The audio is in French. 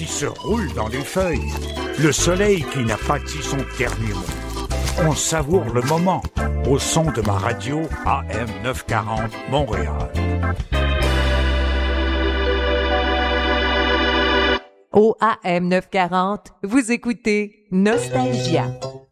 se roule dans les feuilles, le soleil qui n'a pas dit son dernier mot. On savoure le moment au son de ma radio AM 940 Montréal. Au AM 940, vous écoutez Nostalgia.